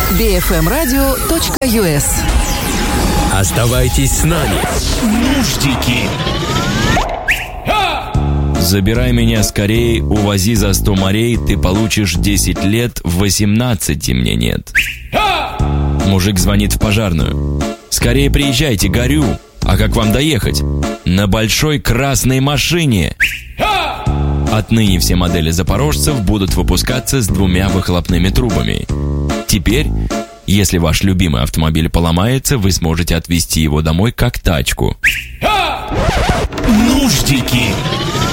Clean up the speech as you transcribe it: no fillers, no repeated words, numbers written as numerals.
bfmradio.us. Оставайтесь с нами. Нуждики. Забирай меня скорей, увози за 100 морей, ты получишь 10 лет, 18 мне нет. Мужик звонит в пожарную. Скорее приезжайте, горю. А как вам доехать? На большой красной машине. Отныне все модели запорожцев будут выпускаться с 2 выхлопными трубами. Теперь, если ваш любимый автомобиль поломается, вы сможете отвезти его домой как тачку. Нуждики.